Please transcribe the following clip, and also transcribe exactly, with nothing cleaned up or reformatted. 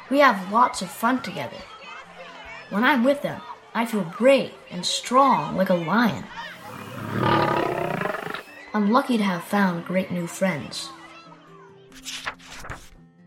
We have lots of fun together. When I'm with them, I feel brave and strong like a lion. I'm lucky to have found great new friends.